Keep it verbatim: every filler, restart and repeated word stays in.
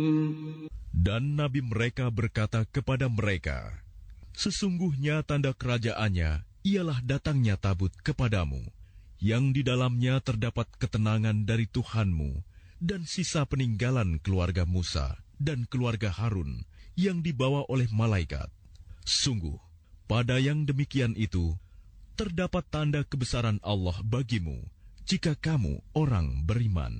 Dan nabi mereka berkata kepada mereka, sesungguhnya tanda kerajaannya ialah datangnya tabut kepadamu, yang di dalamnya terdapat ketenangan dari Tuhanmu dan sisa peninggalan keluarga Musa dan keluarga Harun yang dibawa oleh malaikat. Sungguh, pada yang demikian itu, terdapat tanda kebesaran Allah bagimu, jika kamu orang beriman.